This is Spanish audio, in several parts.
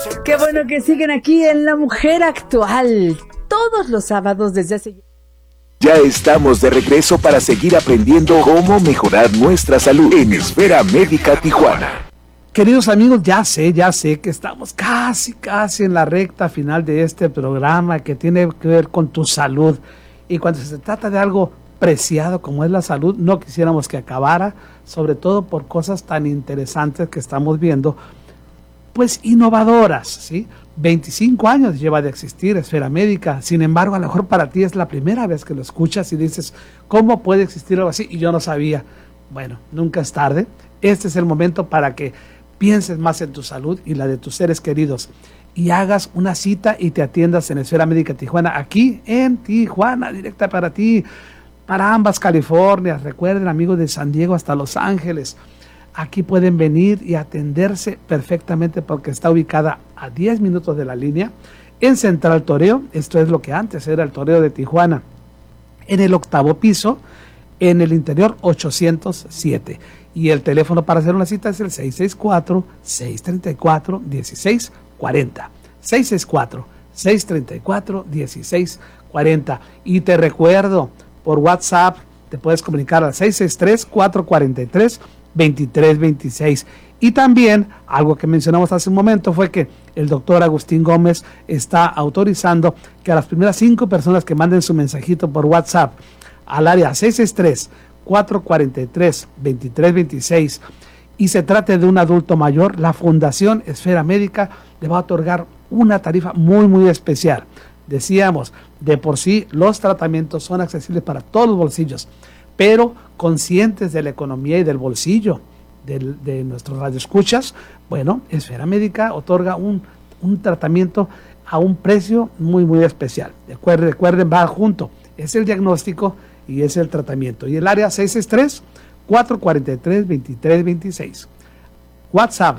Qué bueno que siguen aquí en La Mujer Actual, todos los sábados desde hace... Ya estamos de regreso para seguir aprendiendo cómo mejorar nuestra salud en Esfera Médica Tijuana. Queridos amigos, ya sé que estamos casi en la recta final de este programa que tiene que ver con tu salud. Y cuando se trata de algo preciado como es la salud, no quisiéramos que acabara, sobre todo por cosas tan interesantes que estamos viendo, pues innovadoras, ¿sí? 25 años lleva de existir Esfera Médica, sin embargo, a lo mejor para ti es la primera vez que lo escuchas y dices, ¿cómo puede existir algo así? Y yo no sabía. Bueno, nunca es tarde. Este es el momento para que pienses más en tu salud y la de tus seres queridos y hagas una cita y te atiendas en Esfera Médica Tijuana, aquí en Tijuana, directa para ti, para ambas Californias. Recuerden, amigos, de San Diego hasta Los Ángeles. Aquí pueden venir y atenderse perfectamente porque está ubicada a 10 minutos de la línea en Central Toreo. Esto es lo que antes era el Toreo de Tijuana, en el 8º piso, en el interior 807. Y el teléfono para hacer una cita es el 664-634-1640. 664-634-1640. Y te recuerdo, por WhatsApp te puedes comunicar al 663-443-2326. Y también, algo que mencionamos hace un momento, fue que el doctor Agustín Gómez está autorizando que a las primeras 5 personas que manden su mensajito por WhatsApp al área 663-443-2326 y se trate de un adulto mayor, la Fundación Esfera Médica le va a otorgar una tarifa muy especial. Decíamos, de por sí los tratamientos son accesibles para todos los bolsillos, pero conscientes de la economía y del bolsillo de nuestros radioescuchas, bueno, Esfera Médica otorga un tratamiento a un precio muy especial. Recuerden, va junto, es el diagnóstico y es el tratamiento. Y el área 663-443-2326. WhatsApp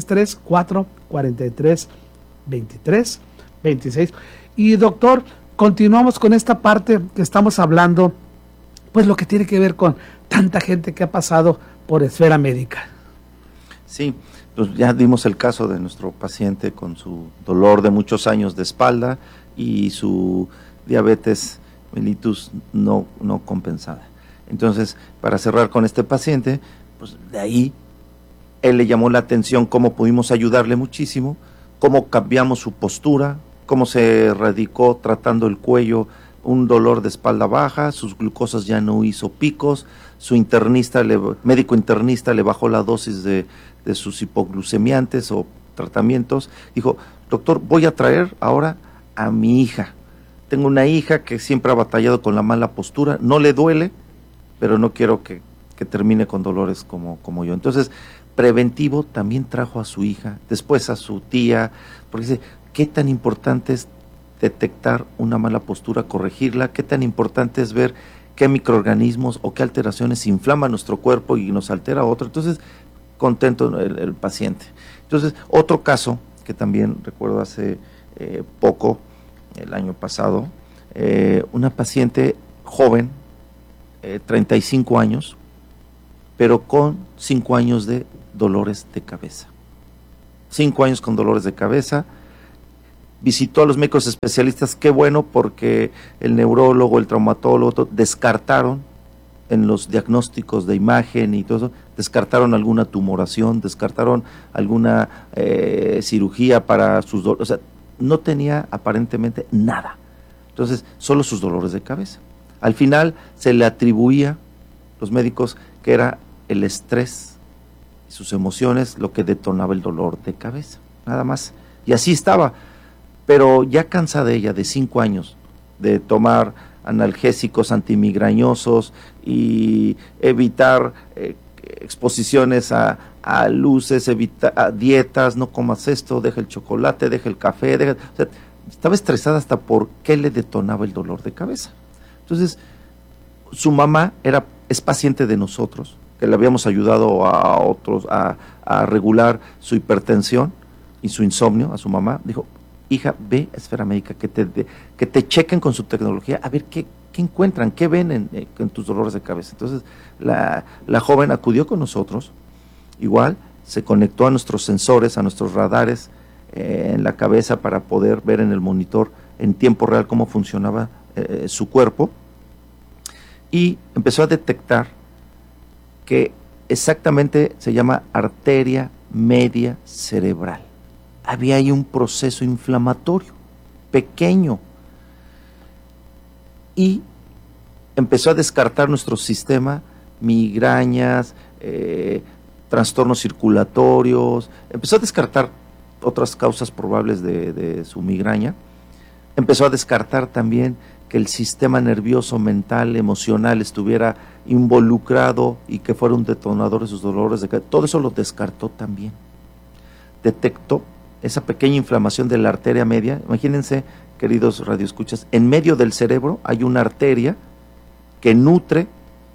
663-443-2326. Y doctor, continuamos con esta parte que estamos hablando, pues lo que tiene que ver con tanta gente que ha pasado por Esfera Médica. Sí, pues ya dimos el caso de nuestro paciente con su dolor de muchos años de espalda y su diabetes mellitus no compensada. Entonces, para cerrar con este paciente, pues de ahí él le llamó la atención cómo pudimos ayudarle muchísimo, cómo cambiamos su postura, cómo se erradicó tratando el cuello, un dolor de espalda baja, sus glucosas ya no hizo picos, su médico internista le bajó la dosis de sus hipoglucemiantes o tratamientos. Dijo, doctor, voy a traer ahora a mi hija. Tengo una hija que siempre ha batallado con la mala postura, no le duele, pero no quiero que termine con dolores como yo. Entonces, preventivo también trajo a su hija, después a su tía, porque dice, ¿qué tan importante es detectar una mala postura, corregirla? ¿Qué tan importante es ver qué microorganismos o qué alteraciones inflaman nuestro cuerpo y nos altera otro? Entonces, contento el paciente. Entonces, otro caso que también recuerdo hace poco, el año pasado, una paciente joven, 35 años, pero con 5 años de dolores de cabeza. 5 años con dolores de cabeza. Visitó a los médicos especialistas, qué bueno, porque el neurólogo, el traumatólogo, descartaron en los diagnósticos de imagen y todo eso, descartaron alguna tumoración, descartaron alguna cirugía para sus dolores, o sea, no tenía aparentemente nada. Entonces, solo sus dolores de cabeza. Al final se le atribuía, los médicos, que era el estrés y sus emociones lo que detonaba el dolor de cabeza, nada más. Y así estaba, pero ya cansada ella de 5 años de tomar analgésicos antimigrañosos y evitar exposiciones a luces, a dietas, no comas esto, deja el chocolate, deja el café, o sea, estaba estresada hasta por qué le detonaba el dolor de cabeza. Entonces, su mamá es paciente de nosotros, que le habíamos ayudado a otros a regular su hipertensión y su insomnio, a su mamá. Dijo, hija, ve a Esfera Médica, que te chequen con su tecnología, a ver qué encuentran, qué ven en tus dolores de cabeza. Entonces, la joven acudió con nosotros, igual, se conectó a nuestros sensores, a nuestros radares en la cabeza para poder ver en el monitor en tiempo real cómo funcionaba su cuerpo, y empezó a detectar que exactamente se llama arteria media cerebral. Había ahí un proceso inflamatorio pequeño, y empezó a descartar nuestro sistema, migrañas, trastornos circulatorios, empezó a descartar otras causas probables de su migraña, empezó a descartar también que el sistema nervioso, mental, emocional estuviera involucrado y que fuera un detonador de sus dolores de cabeza. Todo eso lo descartó también. Detectó esa pequeña inflamación de la arteria media. Imagínense, queridos radioescuchas, en medio del cerebro hay una arteria que nutre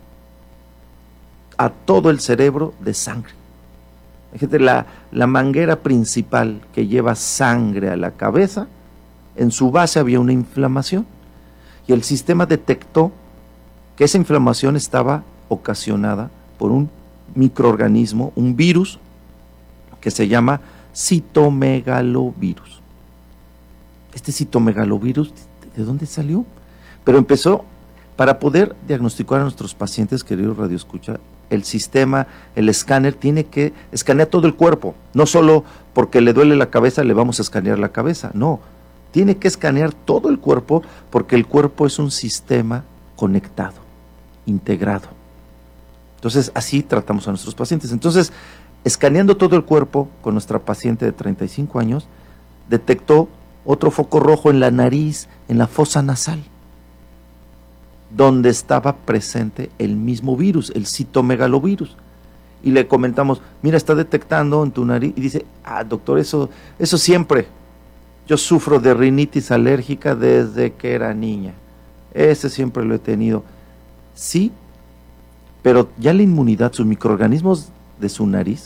a todo el cerebro de sangre. Fíjate, la manguera principal que lleva sangre a la cabeza, en su base había una inflamación, y el sistema detectó que esa inflamación estaba ocasionada por un microorganismo, un virus que se llama citomegalovirus. Este citomegalovirus, ¿de dónde salió? Pero empezó, para poder diagnosticar a nuestros pacientes, queridos radioescucha, el sistema, el escáner, tiene que escanear todo el cuerpo. No solo porque le duele la cabeza le vamos a escanear la cabeza, no. Tiene que escanear todo el cuerpo, porque el cuerpo es un sistema conectado, integrado. Entonces, así tratamos a nuestros pacientes. Entonces, escaneando todo el cuerpo con nuestra paciente de 35 años, detectó otro foco rojo en la nariz, en la fosa nasal, donde estaba presente el mismo virus, el citomegalovirus. Y le comentamos, mira, está detectando en tu nariz, y dice, doctor, eso siempre. Yo sufro de rinitis alérgica desde que era niña. Ese siempre lo he tenido. Sí, pero ya la inmunidad, sus microorganismos de su nariz,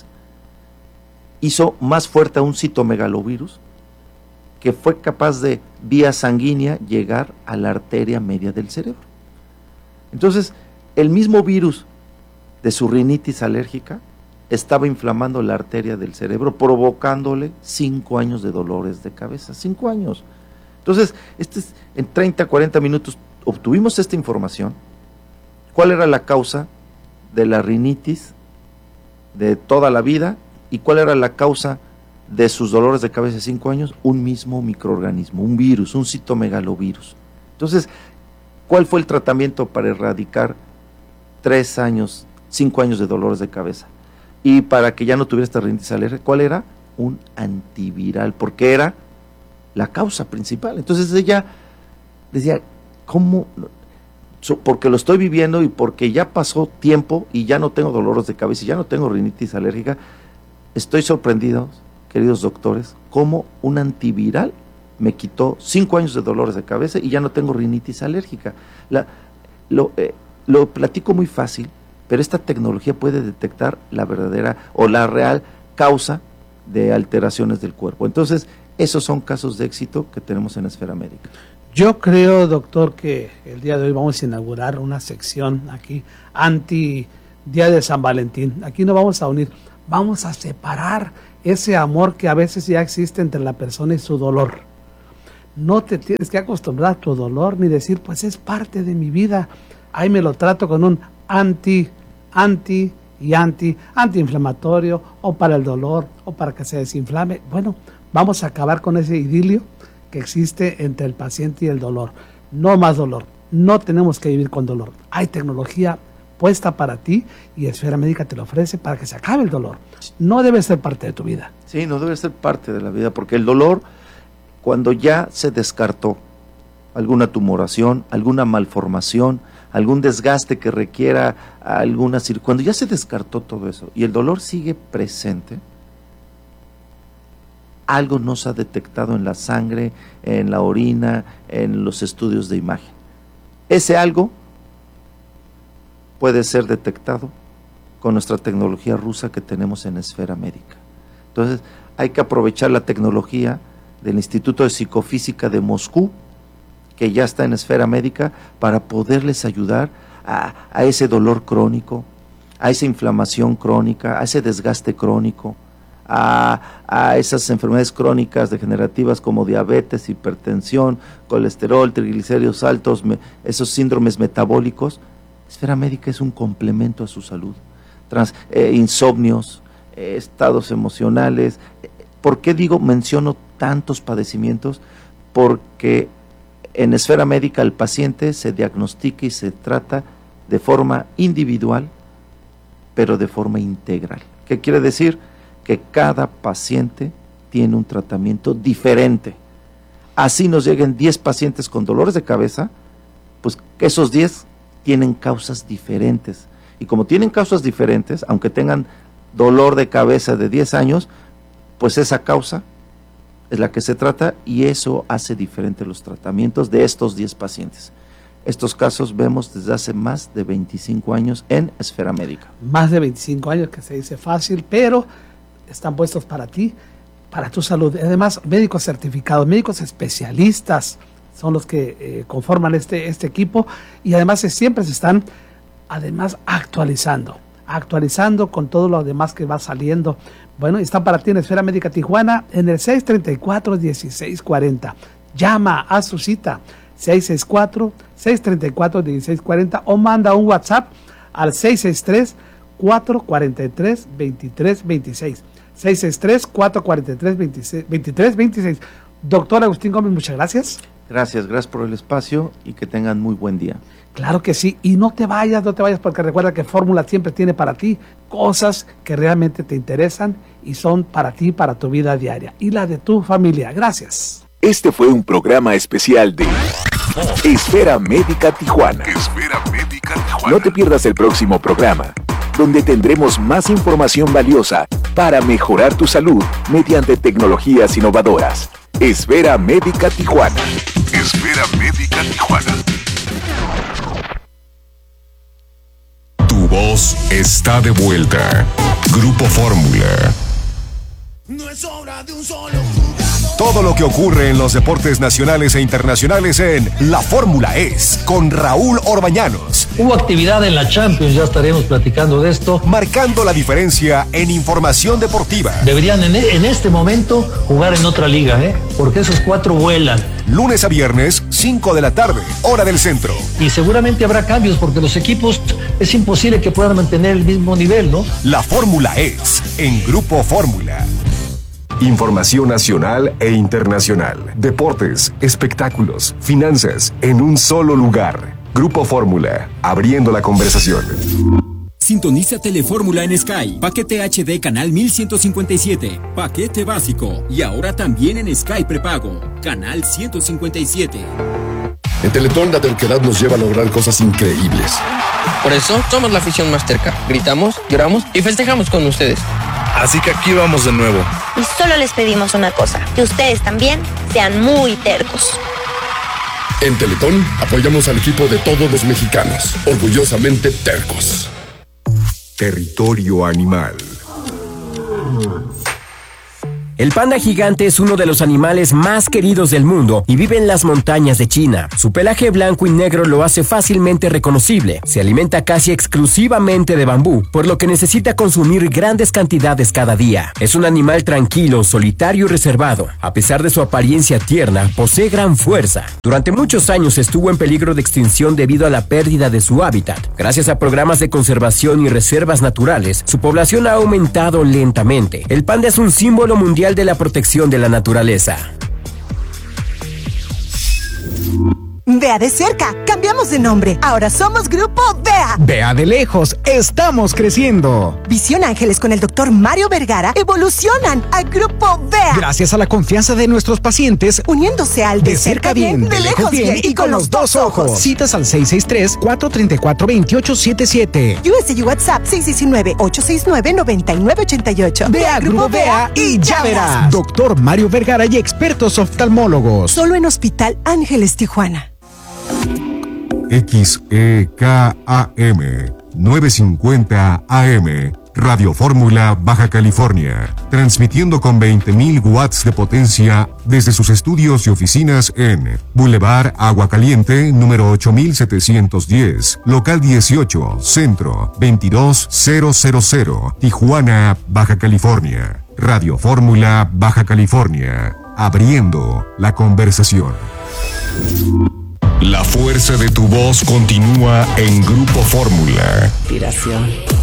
hizo más fuerte a un citomegalovirus que fue capaz de, vía sanguínea, llegar a la arteria media del cerebro. Entonces, el mismo virus de su rinitis alérgica estaba inflamando la arteria del cerebro, provocándole 5 años de dolores de cabeza. 5 años. Entonces, en 30, 40 minutos obtuvimos esta información. ¿Cuál era la causa de la rinitis de toda la vida? ¿Y cuál era la causa de sus dolores de cabeza de 5 años? Un mismo microorganismo, un virus, un citomegalovirus. Entonces, ¿cuál fue el tratamiento para erradicar 3 años, 5 años de dolores de cabeza? Y para que ya no tuviera esta rinitis alérgica, ¿cuál era? Un antiviral, porque era la causa principal. Entonces ella decía, ¿cómo? Porque lo estoy viviendo y porque ya pasó tiempo y ya no tengo dolores de cabeza y ya no tengo rinitis alérgica. Estoy sorprendido, queridos doctores, cómo un antiviral me quitó 5 años de dolores de cabeza y ya no tengo rinitis alérgica. Lo platico muy fácil, pero esta tecnología puede detectar la verdadera o la real causa de alteraciones del cuerpo. Entonces, esos son casos de éxito que tenemos en Esfera Médica. Yo creo, doctor, que el día de hoy vamos a inaugurar una sección aquí, anti Día de San Valentín. Aquí nos vamos a unir, vamos a separar ese amor que a veces ya existe entre la persona y su dolor. No te tienes que acostumbrar a tu dolor ni decir, pues es parte de mi vida. Ahí me lo trato con un antiinflamatorio, o para el dolor, o para que se desinflame. Bueno, vamos a acabar con ese idilio que existe entre el paciente y el dolor. No más dolor, no tenemos que vivir con dolor. Hay tecnología puesta para ti y Esfera Médica te lo ofrece para que se acabe el dolor. No debe ser parte de tu vida. Sí, no debe ser parte de la vida, porque el dolor, cuando ya se descartó alguna tumoración, alguna malformación, algún desgaste que requiera alguna cirugía, cuando ya se descartó todo eso y el dolor sigue presente, algo no se ha detectado en la sangre, en la orina, en los estudios de imagen. Ese algo puede ser detectado con nuestra tecnología rusa que tenemos en Esfera Médica. Entonces, hay que aprovechar la tecnología del Instituto de Psicofísica de Moscú, que ya está en Esfera Médica, para poderles ayudar a ese dolor crónico, a esa inflamación crónica, a ese desgaste crónico, a esas enfermedades crónicas degenerativas como diabetes, hipertensión, colesterol, triglicéridos altos, esos síndromes metabólicos. Esfera Médica es un complemento a su salud. Insomnios, estados emocionales. ¿Por qué menciono tantos padecimientos? Porque en Esfera Médica el paciente se diagnostica y se trata de forma individual, pero de forma integral. ¿Qué quiere decir? Que cada paciente tiene un tratamiento diferente. Así nos lleguen 10 pacientes con dolores de cabeza, pues esos 10 tienen causas diferentes. Y como tienen causas diferentes, aunque tengan dolor de cabeza de 10 años, pues esa causa es la que se trata y eso hace diferente los tratamientos de estos 10 pacientes. Estos casos vemos desde hace más de 25 años en Esfera Médica. Más de 25 años, que se dice fácil, pero están puestos para ti, para tu salud. Además, médicos certificados, médicos especialistas son los que conforman este equipo y además siempre se están actualizando con todo lo demás que va saliendo. Bueno, están para ti en Esfera Médica Tijuana en el 634-1640. Llama a su cita 664-634-1640 o manda un WhatsApp al 663-443-2326. 663-443-2326. Doctor Agustín Gómez, muchas gracias. Gracias por el espacio y que tengan muy buen día. Claro que sí, y no te vayas porque recuerda que Fórmula siempre tiene para ti cosas que realmente te interesan y son para ti, para tu vida diaria y la de tu familia. Gracias. Este fue un programa especial de Esfera Médica Tijuana. Esfera Médica Tijuana. No te pierdas el próximo programa, donde tendremos más información valiosa para mejorar tu salud mediante tecnologías innovadoras. Esfera Médica Tijuana. Esfera Médica Tijuana. Tu voz está de vuelta. Grupo Fórmula. No es obra de un solo jugador. Todo lo que ocurre en los deportes nacionales e internacionales en La Fórmula Es, con Raúl Orbañanos. Hubo actividad en la Champions, ya estaremos platicando de esto. Marcando la diferencia en información deportiva. Deberían en este momento jugar en otra liga, porque esos 4 vuelan. Lunes a viernes, 5 de la tarde, hora del centro. Y seguramente habrá cambios porque los equipos es imposible que puedan mantener el mismo nivel, ¿no? La Fórmula Es, en Grupo Fórmula. Información nacional e internacional, deportes, espectáculos, finanzas, en un solo lugar. Grupo Fórmula, abriendo la conversación. Sintoniza Telefórmula en Sky, paquete HD canal 1157, paquete básico y ahora también en Sky prepago, canal 157. En Teletón la terquedad nos lleva a lograr cosas increíbles. Por eso somos la afición más terca, gritamos, lloramos y festejamos con ustedes. Así que aquí vamos de nuevo. Y solo les pedimos una cosa, que ustedes también sean muy tercos. En Teletón apoyamos al equipo de todos los mexicanos, orgullosamente tercos. Territorio animal. El panda gigante es uno de los animales más queridos del mundo y vive en las montañas de China. Su pelaje blanco y negro lo hace fácilmente reconocible. Se alimenta casi exclusivamente de bambú, por lo que necesita consumir grandes cantidades cada día. Es un animal tranquilo, solitario y reservado. A pesar de su apariencia tierna, posee gran fuerza. Durante muchos años estuvo en peligro de extinción debido a la pérdida de su hábitat. Gracias a programas de conservación y reservas naturales, su población ha aumentado lentamente. El panda es un símbolo mundial de la protección de la naturaleza. Vea de cerca, cambiamos de nombre. Ahora somos Grupo Vea. Vea de lejos, estamos creciendo. Visión Ángeles con el Dr. Mario Vergara evolucionan a Grupo Vea. Gracias a la confianza de nuestros pacientes, uniéndose al de cerca bien, de lejos bien y con los dos ojos. Citas al 663-434-2877. USD WhatsApp 619-869-9988. Vea Grupo Vea y ya verás. Dr. Mario Vergara y expertos oftalmólogos. Solo en Hospital Ángeles Tijuana. XEKAM 950 AM, Radio Fórmula, Baja California, transmitiendo con 20.000 watts de potencia desde sus estudios y oficinas en Boulevard Agua Caliente, número 8710, local 18, centro 22000, Tijuana, Baja California. Radio Fórmula Baja California, abriendo la conversación. La fuerza de tu voz continúa en Grupo Fórmula. Inspiración.